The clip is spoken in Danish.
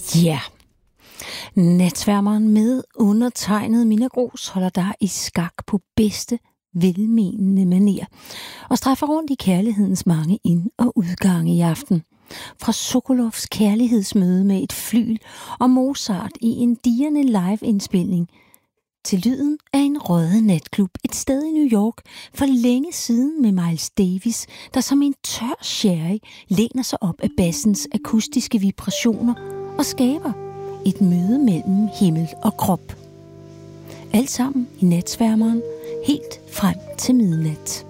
Ja, natsværmeren med undertegnet Minna Grooss holder dig i skak på bedste velmenende manér og strejfer rundt i kærlighedens mange ind- og udgange i aften. Fra Sokolovs kærlighedsmøde med et flyl og Mozart i en dirrende live-indspilning til lyden af en røget natklub et sted i New York for længe siden med Miles Davis, der som en tør sherry læner sig op af bassens akustiske vibrationer og skaber et møde mellem himmel og krop. Alt sammen i natsværmeren helt frem til midnat.